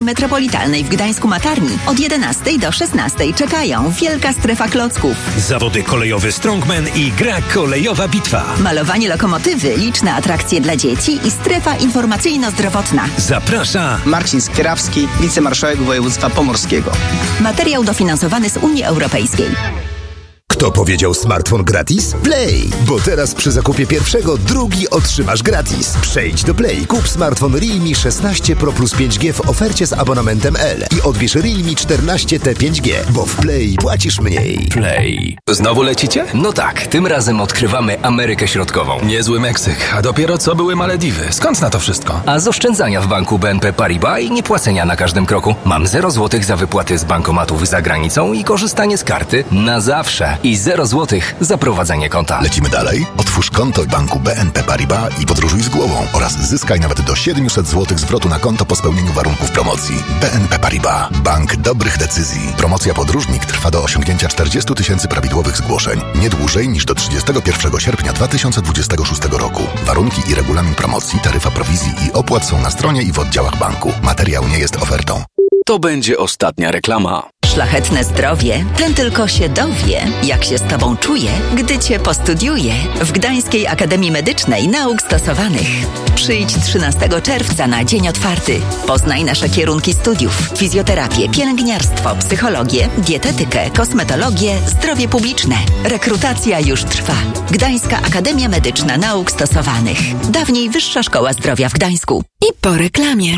metropolitalnej w Gdańsku Matarni od 11 do 16 czekają wielka strefa klocków. Zawody kolejowe Strongman i gra kolejowa bitwa. Malowanie lokomotywy, liczne atrakcje dla dzieci i strefa informacyjno-zdrowotna. Zaprasza Marcin Skierawski, wicemarszałek województwa pomorskiego. Materiał dofinansowany z Unii Europejskiej. Kto powiedział smartfon gratis? Play! Bo teraz przy zakupie pierwszego drugi otrzymasz gratis. Przejdź do Play, kup smartfon Realme 16 Pro plus 5G w ofercie z abonamentem L i odbierz Realme 14T 5G, bo w Play płacisz mniej. Play. Znowu lecicie? No tak, tym razem odkrywamy Amerykę Środkową. Niezły Meksyk, a dopiero co były Malediwy. Skąd na to wszystko? A z oszczędzania w banku BNP Paribas i niepłacenia na każdym kroku. Mam 0 zł za wypłaty z bankomatów za granicą i korzystanie z karty na zawsze. I 0 zł za prowadzenie konta. Lecimy dalej? Otwórz konto w banku BNP Paribas i podróżuj z głową oraz zyskaj nawet do 700 zł zwrotu na konto po spełnieniu warunków promocji. BNP Paribas. Bank dobrych decyzji. Promocja Podróżnik trwa do osiągnięcia 40 000 prawidłowych zgłoszeń. Nie dłużej niż do 31 sierpnia 2026 roku. Warunki i regulamin promocji, taryfa prowizji i opłat są na stronie i w oddziałach banku. Materiał nie jest ofertą. To będzie ostatnia reklama. Szlachetne zdrowie, ten tylko się dowie, jak się z Tobą czuje, gdy Cię postudiuje w Gdańskiej Akademii Medycznej Nauk Stosowanych. Przyjdź 13 czerwca na dzień otwarty. Poznaj nasze kierunki studiów: fizjoterapię, pielęgniarstwo, psychologię, dietetykę, kosmetologię, zdrowie publiczne. Rekrutacja już trwa. Gdańska Akademia Medyczna Nauk Stosowanych. Dawniej Wyższa Szkoła Zdrowia w Gdańsku. I po reklamie.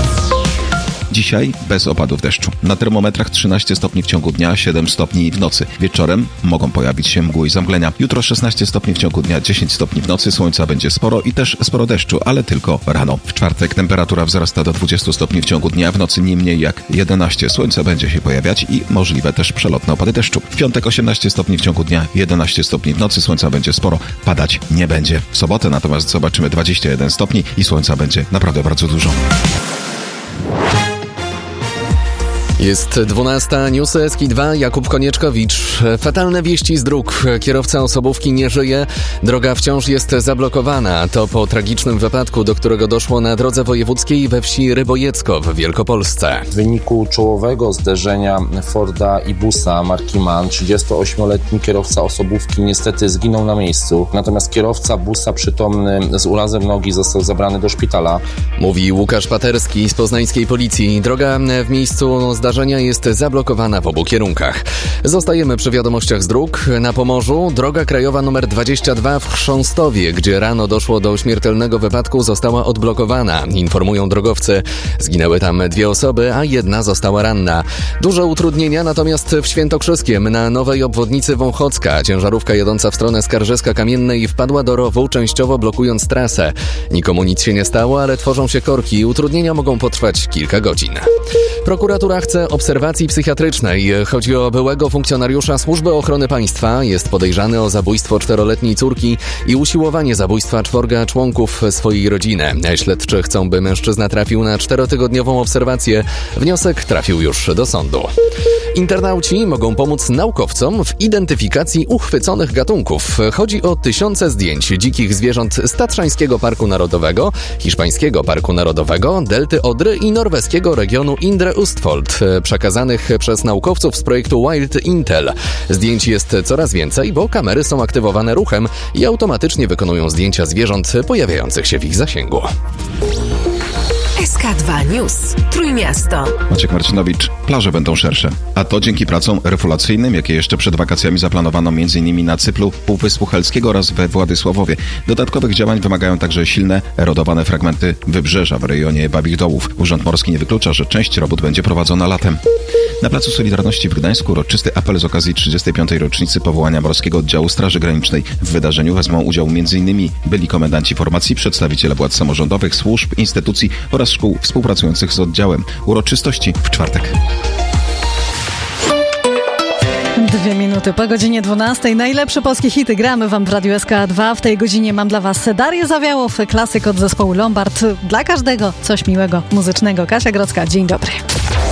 Dzisiaj bez opadów deszczu. Na termometrach 13 stopni w ciągu dnia, 7 stopni w nocy. Wieczorem mogą pojawić się mgły i zamglenia. Jutro 16 stopni w ciągu dnia, 10 stopni w nocy. Słońca będzie sporo i też sporo deszczu, ale tylko rano. W czwartek temperatura wzrasta do 20 stopni w ciągu dnia, w nocy nie mniej jak 11. Słońce będzie się pojawiać i możliwe też przelotne opady deszczu. W piątek 18 stopni w ciągu dnia, 11 stopni w nocy. Słońca będzie sporo, padać nie będzie. W sobotę natomiast zobaczymy 21 stopni i słońca będzie naprawdę bardzo dużo. Jest 12, newsy SK2, Jakub Konieczkowicz. Fatalne wieści z dróg. Kierowca osobówki nie żyje, droga wciąż jest zablokowana. To po tragicznym wypadku, do którego doszło na drodze wojewódzkiej we wsi Rybojecko w Wielkopolsce. W wyniku czołowego zderzenia Forda i busa marki MAN 38-letni kierowca osobówki niestety zginął na miejscu. Natomiast kierowca busa przytomny z urazem nogi został zabrany do szpitala. Mówi Łukasz Paterski z poznańskiej policji. Droga w miejscu zdarzenia jest zablokowana w obu kierunkach. Zostajemy przy wiadomościach z dróg. Na Pomorzu droga krajowa nr 22 w Chrząstowie, gdzie rano doszło do śmiertelnego wypadku, została odblokowana. Informują drogowcy. Zginęły tam 2 osoby, a 1 została ranna. Duże utrudnienia natomiast w Świętokrzyskiem na nowej obwodnicy Wąchocka. Ciężarówka jadąca w stronę Skarżyska-Kamiennej wpadła do rowu, częściowo blokując trasę. Nikomu nic się nie stało, ale tworzą się korki. Utrudnienia mogą potrwać kilka godzin. Prokuratura chce obserwacji psychiatrycznej. Chodzi o byłego funkcjonariusza Służby Ochrony Państwa. Jest podejrzany o zabójstwo 4-letniej córki i usiłowanie zabójstwa 4 członków swojej rodziny. Śledczy chcą, by mężczyzna trafił na 4-tygodniową obserwację. Wniosek trafił już do sądu. Internauci mogą pomóc naukowcom w identyfikacji uchwyconych gatunków. Chodzi o tysiące zdjęć dzikich zwierząt z Tatrzańskiego Parku Narodowego, Hiszpańskiego Parku Narodowego, Delty Odry i norweskiego regionu Indre Østfold, przekazanych przez naukowców z projektu Wild Intel. Zdjęć jest coraz więcej, bo kamery są aktywowane ruchem i automatycznie wykonują zdjęcia zwierząt pojawiających się w ich zasięgu. SK2 News. Trójmiasto. Maciek Marcinowicz. Plaże będą szersze. A to dzięki pracom refulacyjnym, jakie jeszcze przed wakacjami zaplanowano m.in. na Cyplu, Półwyspu Helskiego oraz we Władysławowie. Dodatkowych działań wymagają także silne, erodowane fragmenty wybrzeża w rejonie Babich Dołów. Urząd Morski nie wyklucza, że część robót będzie prowadzona latem. Na Placu Solidarności w Gdańsku uroczysty apel z okazji 35. rocznicy powołania Morskiego Oddziału Straży Granicznej. W wydarzeniu wezmą udział m.in. byli komendanci formacji, przedstawiciele władz samorządowych, służb, instytucji oraz szkół współpracujących z oddziałem. Uroczystości w czwartek. 2 minuty po godzinie 12. Najlepsze polskie hity gramy wam w Radiu SK2. W tej godzinie mam dla was Darię Zawiałow, klasyk od zespołu Lombard. Dla każdego coś miłego, muzycznego. Kasia Grodzka, dzień dobry.